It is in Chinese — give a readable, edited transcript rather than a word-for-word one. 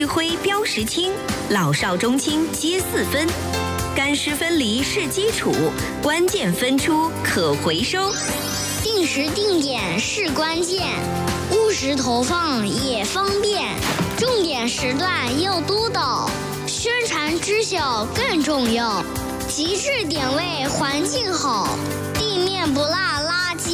灰标识清，老少中青皆4分。干湿分离是基础，关键分出可回收。 定时定点是关键，务实投放也方便。重点时段要督导，宣传知晓更重要。极致点位环境好，地面不落